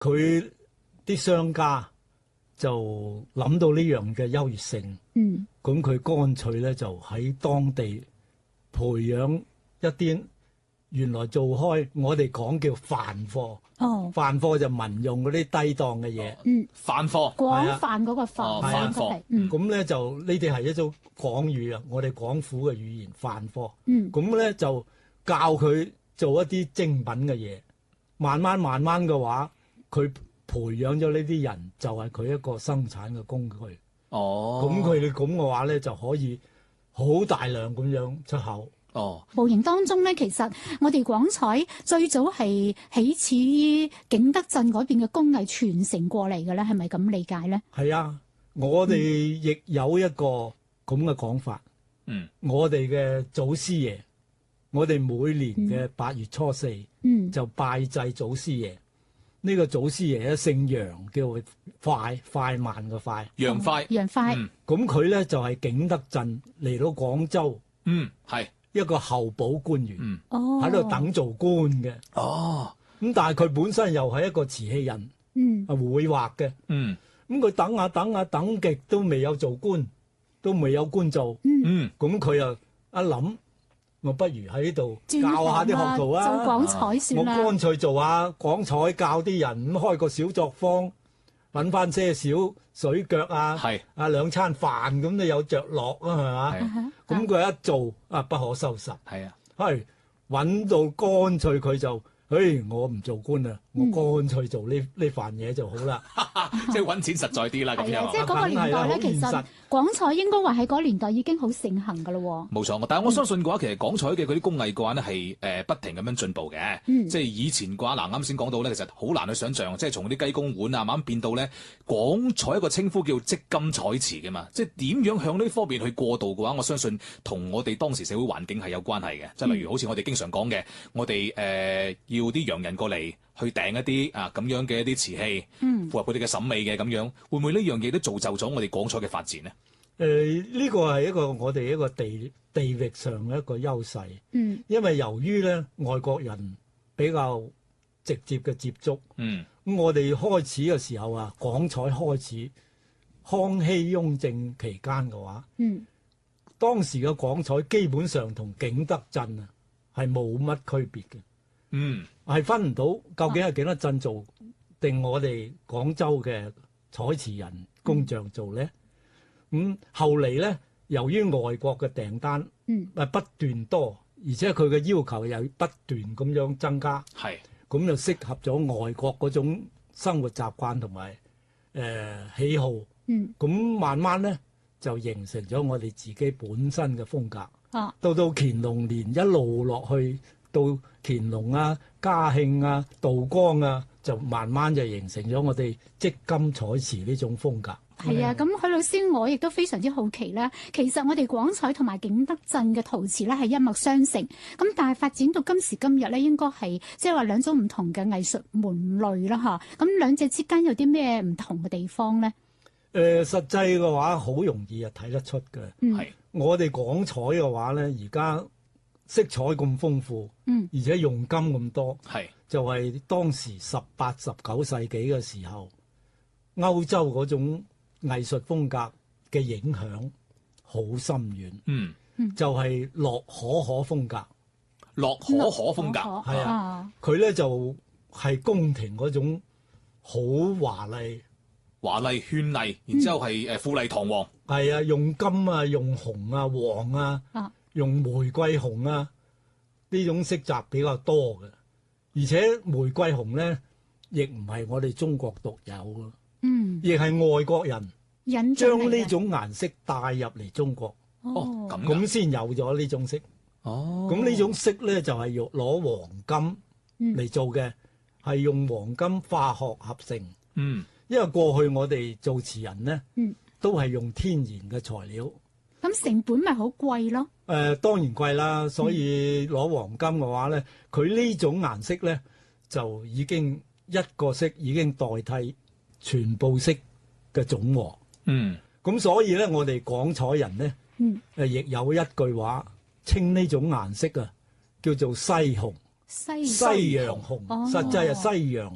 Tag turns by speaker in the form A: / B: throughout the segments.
A: 佢啲商家就諗到呢樣嘅優越性，咁佢乾脆咧就喺當地培養一啲原來做開我哋講叫飯貨，飯貨就民用嗰啲低檔嘅嘢，
B: 飯貨
C: 廣泛嗰個飯，
B: 飯貨，
A: 咁咧就呢啲係一種廣語啊，我哋廣府嘅語言飯貨，咁咧就教佢做一啲精品嘅嘢，慢慢嘅話，佢培養咗呢啲人，就係佢一個生產嘅工具。咁佢哋咁嘅話咧，就可以好大量咁樣出口。
C: 無形當中咧，其實我哋廣彩最早係起始於景德鎮嗰邊嘅工藝傳承過嚟嘅咧，係咪咁理解咧？係
A: 啊，我哋亦有一個咁嘅講法。我哋嘅祖師爺，我哋每年嘅8月初4，就拜祭祖師爺。呢個祖師爺咧姓楊，叫快慢嘅快，
B: 楊快。
A: 咁佢咧就係景德鎮嚟到廣州，
B: 係
A: 一個候補官員，喺度等做官嘅。咁但係佢本身又係一個瓷器人，會畫嘅。咁佢等極都未有做官，都未有官做。咁佢又一諗，我不如喺呢度教下啲學徒啊！
C: 做廣彩算啦。
A: 我乾脆做下廣彩，教啲人咁開個小作坊，揾翻些少水腳啊，兩餐飯咁都有着落啊，係嘛？咁佢一做不可收拾。揾到乾脆佢就。我唔做官啦，我乾脆做呢飯嘢就好啦。
B: 即係揾錢實在啲啦，咁樣。
C: 即係嗰個年代咧，其實廣彩應該話喺嗰個年代已經好盛行噶咯。
B: 冇錯，但係我相信嘅話，其實廣彩嘅嗰啲工藝嘅話呢，係不停咁樣進步嘅。即係以前嘅話，啱先講到咧，其實好難去想像，即係從啲雞公碗啊，慢慢變到咧廣彩一個稱呼叫織金彩瓷嘅嘛。即係點樣向呢方面去過渡嘅話，我相信同我哋當時社會環境係有關係嘅。即係例如好似我哋經常講嘅，我哋要啲洋人過嚟去訂一啲咁樣嘅一啲瓷器，符合佢哋嘅審美嘅咁樣，會唔會呢樣嘢都造就咗我哋廣彩嘅發展呢？
A: 呢個係我哋一個地域上嘅一個優勢。因為由於咧外國人比較直接嘅接觸，咁我哋開始嘅時候啊，廣彩開始康熙雍正期間嘅話，當時嘅廣彩基本上同景德鎮啊係冇乜區別嘅。係分唔到究竟係景德鎮做定我哋廣州嘅彩瓷人工匠做咧？後嚟咧，由於外國嘅訂單不斷多，而且佢嘅要求又不斷咁樣增加，咁就適合咗外國嗰種生活習慣同埋喜好。咁慢慢咧就形成咗我哋自己本身嘅風格。到乾隆年一路落去。到乾隆啊、嘉慶啊、道光啊，就慢慢就形成咗我哋織金彩瓷呢種風格。
C: 係啊，咁許老師，我亦都非常之好奇啦。其實我哋廣彩同埋景德鎮嘅陶瓷咧係一脈相承，咁但係發展到今時今日咧，應該係即係話兩種唔同嘅藝術門類啦嚇。咁兩者之間有啲咩唔同嘅地方咧？
A: 實際嘅話好容易睇得出嘅。我哋廣彩嘅話咧，而家色彩咁豐富，而且用金咁多，就係當時18、19世紀嘅時候，歐洲嗰種藝術風格嘅影響好深遠。就係洛可可風格。
B: 洛可可風格
A: 係啊，佢咧就係宮廷嗰種好華麗
B: 絢麗，然之後係富麗堂皇。
A: 係啊，用金啊，用紅啊，黃啊。用玫瑰紅啊，呢種色澤比較多嘅，而且玫瑰紅咧，亦唔係我哋中國獨有嘅，亦係外國人將呢種顏色帶入嚟中國，咁先有咗呢種色。咁呢種色咧就係用攞黃金嚟做嘅，係用黃金化學合成。因為過去我哋做瓷人咧，都係用天然嘅材料。
C: 咁成本咪好貴咯？
A: 當然貴啦，所以攞黃金嘅話咧，佢呢種顏色咧就已經一個色已經代替全部色嘅總和。咁所以咧，我哋廣彩人咧，亦有一句話稱呢種顏色啊，叫做西紅、西洋紅，實際係西洋紅。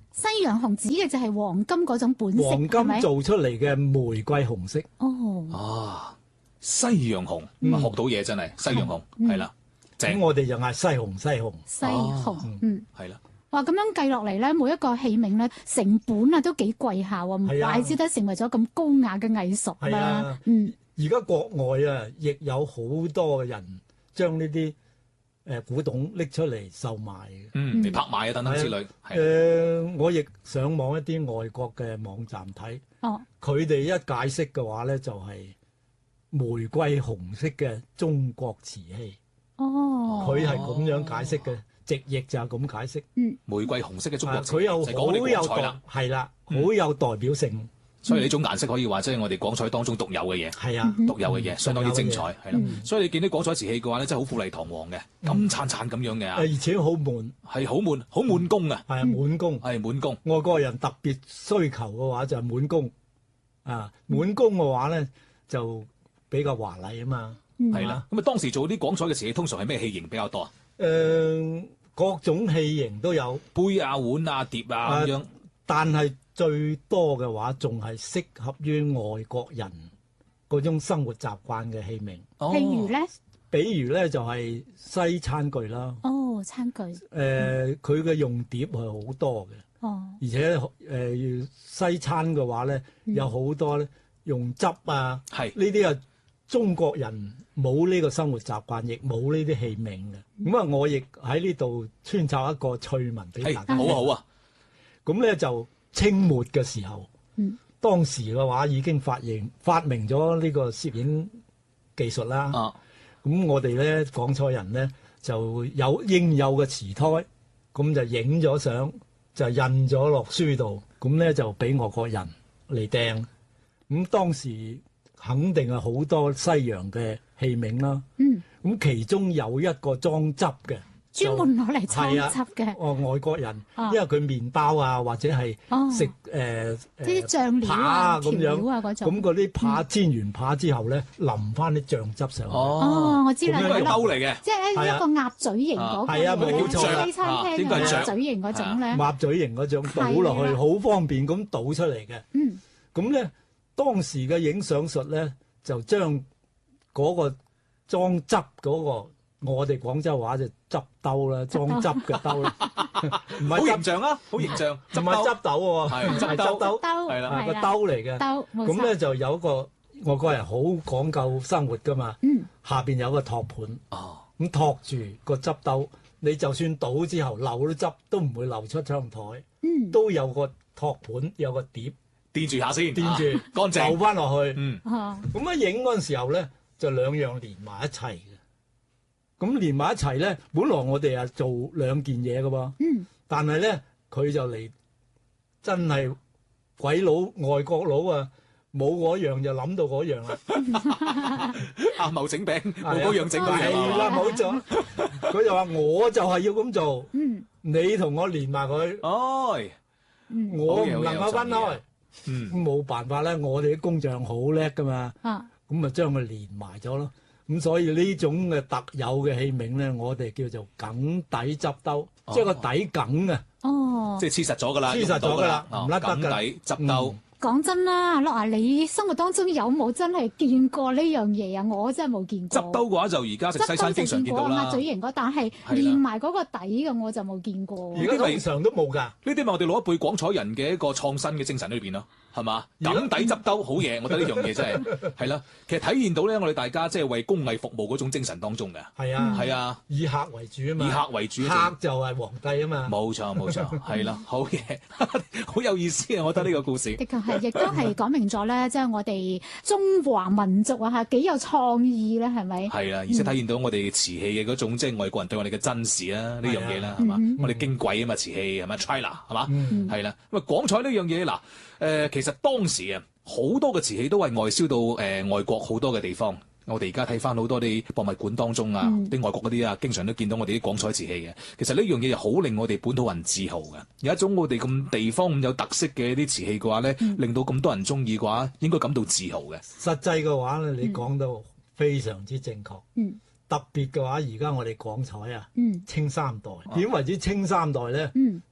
C: 西洋紅指嘅就係黃金嗰種本色，
A: 黃金做出嚟嘅玫瑰紅色。
C: 哦，
B: 啊，西洋紅，學到嘢真係，西洋紅係啦。
A: 咁我哋就嗌西紅，西紅，
C: 西紅，
B: 係啦。
C: 哇，咁樣計落嚟咧，每一個器皿咧，成本啊都幾貴下喎，唔怪之得成為咗咁高雅嘅藝術啦。
A: 而家國外啊，亦有好多嘅人將呢啲古董拎出嚟售賣嘅，
B: 嚟拍賣啊等等之類。
A: 我亦上網一啲外國嘅網站睇，佢哋一解釋嘅話咧，就係玫瑰紅色嘅中國瓷器。佢係咁樣解釋嘅，直譯就係咁解釋。玫
B: 瑰紅色嘅中國瓷器，
A: 佢又好有代表性。
B: 所以呢種顏色可以話即係我哋廣彩當中獨有嘅嘢，係啊，獨有嘅嘢，相當之精彩，係啦。所以你見到廣彩瓷器嘅話咧，真係好富麗堂皇嘅，金燦燦咁樣嘅，
A: 而且好滿，
B: 係好滿，好滿工啊，
A: 係滿工，
B: 係滿工。
A: 外國人特別需求嘅話就係滿工，滿工嘅話咧就比較華麗啊嘛，
B: 係啦。咁啊，當時做啲廣彩嘅瓷器，通常係咩器型比較多啊？
A: 各種器型都有，
B: 杯啊、碗啊、碟啊咁樣，
A: 但係最多嘅話，仲係適合於外國人嗰種生活習慣嘅器皿。比如咧就係西餐具啦。
C: 餐具。
A: 佢嘅用碟係好多嘅。而且西餐嘅話咧，有好多咧用汁啊。呢啲啊，中國人冇呢個生活習慣，亦冇呢啲器皿嘅。咁啊，我亦喺呢度穿插一個趣聞俾大家。
B: 好啊。
A: 咁咧就清末嘅時候，當時嘅話已經發明咗呢個攝影技術啦。咁我哋咧廣彩人咧就有應有嘅瓷胎，咁就影咗相，就印咗落書度，咁咧就俾外國人嚟訂。咁當時肯定係好多西洋嘅器皿啦。咁其中有一個裝汁嘅。
C: 專門攞嚟裝汁嘅，
A: 外國人，因為佢麵包啊，或者係食
C: 啲醬料啊、調料啊嗰種，
A: 咁嗰啲扒煎完扒之後咧，淋翻啲醬汁上去。
C: 我知啦，
B: 係一兜嚟嘅，
C: 即係一個鴨嘴型嗰個，
A: 冇錯，
C: 西餐廳嘅鴨嘴型嗰種咧，
A: 鴨嘴型嗰種倒落去，好方便咁倒出嚟嘅。咁咧當時嘅影相術咧，就將嗰個裝汁嗰個。我哋廣州話就汁兜啦，裝汁嘅兜啦，唔係
B: 好形象啊，好形象，
A: 唔係汁斗喎，係汁兜，
B: 係啦，
A: 個兜嚟嘅。咁咧就有一個外國人好講究生活噶嘛，下邊有個托盤，咁托住個汁兜，你就算倒之後漏咗汁都唔會流出窗台，都有個托盤，有個碟
B: 墊住下先，
A: 墊住
B: 乾淨，
A: 流翻落去。咁啊影嗰陣時候咧，就兩樣連埋一齊。咁連埋一齊咧，本來我哋做兩件嘢嘅喎，但係咧佢就嚟真係鬼佬外國佬啊，冇嗰樣就諗到嗰樣啦。
B: 阿茂整餅，冇嗰樣整嗰樣。
A: 係啦，冇錯。佢就話我就係要咁做，你同我連埋佢。我唔能夠分開。冇辦法咧，我哋啲工匠好叻噶嘛。咁咪將佢連埋咗咯。咁所以呢種嘅特有嘅器皿咧，我哋叫做梗底汁兜，即係個底梗啊！
B: 即係黐實咗㗎啦，
A: 黐實咗㗎啦，唔甩得㗎。
B: 梗底汁兜。
C: 講真啦，阿樂啊，你生活當中有冇真係見過呢樣嘢啊？我真係冇見過。
B: 汁兜嘅話就而家食西餐經常見到啦。
C: 鴨嘴型嗰，但係連埋嗰個底嘅我就冇見過。
A: 而家通常都冇㗎。
B: 呢啲咪我哋老一輩廣彩人嘅一個創新嘅精神裏邊咯，係嘛？梗底汁兜好嘢，我覺得呢樣嘢真係係啦。其實體現到咧，我哋大家即係為工藝服務嗰種精神當中嘅。係啊，係啊，
A: 以客為主啊嘛。
B: 以客為主，
A: 客就係皇帝啊嘛。
B: 冇錯冇錯，係啦，好嘢，好有意思啊！我覺得呢個故事。
C: 的確係，亦都係講明咗咧，即係我哋中華民族啊，幾有創意咧，係咪？
B: 係啦，而且體現到我哋瓷器嘅嗰種即係外國人對我哋嘅珍視啦，呢樣嘢啦，係嘛？我哋矜貴啊嘛，瓷器係咪 China 係嘛？係啦，咁啊廣彩呢樣嘢嗱，其實當時啊好多嘅瓷器都係外銷到外國好多嘅地方。我哋而家睇翻好多啲博物館當中啊，啲外國嗰啲啊，經常都見到我哋啲廣彩瓷器嘅。其實呢樣嘢就好令我哋本土人自豪嘅。有一種我哋咁地方咁有特色嘅啲瓷器嘅話咧，令到咁多人中意嘅話，應該感到自豪嘅。
A: 實際嘅話咧，你講到非常之正確。特別嘅話，而家我哋廣彩啊，清三代點為之清三代咧？就係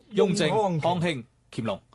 B: 雍正、康興、乾隆。